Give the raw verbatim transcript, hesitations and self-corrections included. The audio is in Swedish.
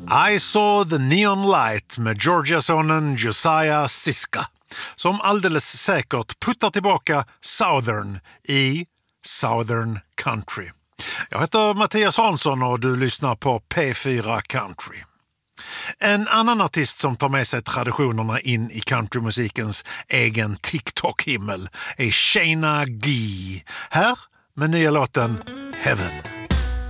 I saw the neon light med Georgia-sonen Josiah Siska, som alldeles säkert puttar tillbaka Southern i Southern Country. Jag heter Mattias Hansson och du lyssnar på P fyra Country. En annan artist som tar med sig traditionerna in i countrymusikens egen TikTok-himmel är Shayna G. Här med nya låten Heaven.